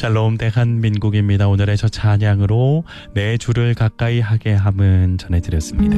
샬롬 대한민국입니다. 오늘의 첫 찬양으로 내 주를 가까이 하게 함은 전해드렸습니다.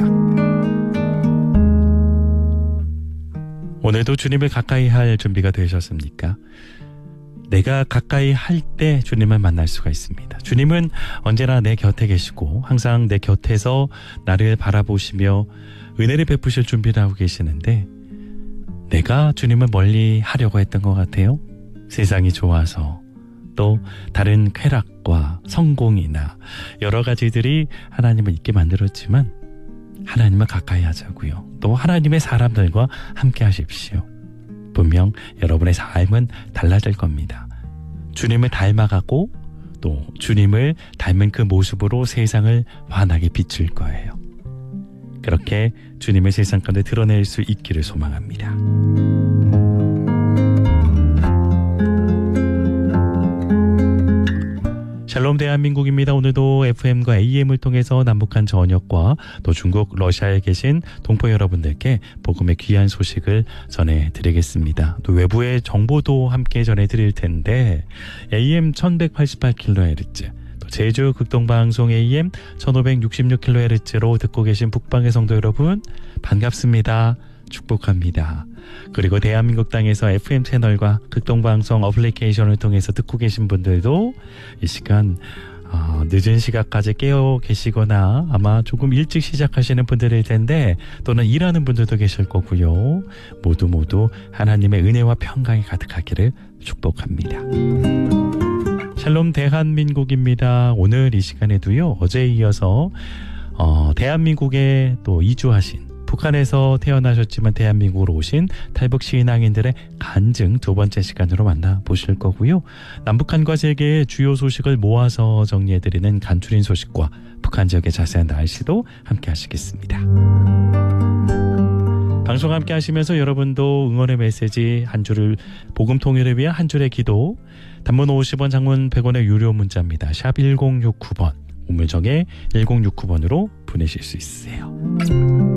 오늘도 주님을 가까이 할 준비가 되셨습니까? 내가 가까이 할 때 주님을 만날 수가 있습니다. 주님은 언제나 내 곁에 계시고 항상 내 곁에서 나를 바라보시며 은혜를 베푸실 준비를 하고 계시는데 내가 주님을 멀리 하려고 했던 것 같아요. 세상이 좋아서 또 다른 쾌락과 성공이나 여러 가지들이 하나님을 잊게 만들었지만 하나님을 가까이 하자고요. 또 하나님의 사람들과 함께 하십시오. 분명 여러분의 삶은 달라질 겁니다. 주님을 닮아가고 또 주님을 닮은 그 모습으로 세상을 환하게 비출 거예요. 그렇게 주님의 세상 가운데 드러낼 수 있기를 소망합니다. 샬롬 대한민국입니다. 오늘도 FM과 AM을 통해서 남북한 전역과 또 중국, 러시아에 계신 동포 여러분들께 복음의 귀한 소식을 전해드리겠습니다. 또 외부의 정보도 함께 전해드릴 텐데 AM 1188kHz 또 제주 극동방송 AM 1566kHz로 듣고 계신 북방의 성도 여러분 반갑습니다. 축복합니다. 그리고 대한민국 땅에서 FM 채널과 극동방송 어플리케이션을 통해서 듣고 계신 분들도 이 시간 늦은 시각까지 깨어 계시거나 아마 조금 일찍 시작하시는 분들일 텐데 또는 일하는 분들도 계실 거고요. 모두 하나님의 은혜와 평강이 가득하기를 축복합니다. 샬롬 대한민국입니다. 오늘 이 시간에도요. 어제에 이어서 대한민국에 또 이주하신 북한에서 태어나셨지만 대한민국으로 오신 탈북 신앙인들의 간증 두 번째 시간으로 만나보실 거고요. 남북한과 세계의 주요 소식을 모아서 정리해드리는 간추린 소식과 북한 지역의 자세한 날씨도 함께 하시겠습니다. 방송 함께 하시면서 여러분도 응원의 메시지 한 줄을 복음 통일을 위한 한 줄의 기도 단문 50원 장문 100원의 유료 문자입니다. 샵 1069번 우물정에 1069번으로 보내실 수 있으세요.